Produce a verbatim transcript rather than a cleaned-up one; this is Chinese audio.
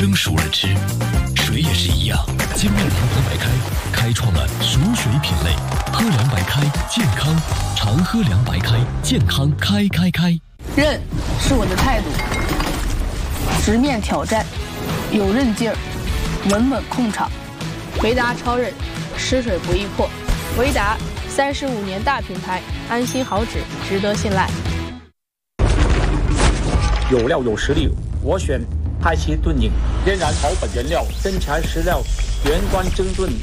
蒸熟了吃。水也是一样，精酿唐皇白开开创了熟水品类，喝凉白开健康，常喝凉白开健康开开开。 韧是我的态度，直面挑战，有韧劲儿，稳稳控场。 维达超韧，湿水不易破。维达三十五年大品牌，安心好纸，值得信赖。 有料有实力，我选派奇顿宁，天然草本原料，真材实料，原装蒸炖。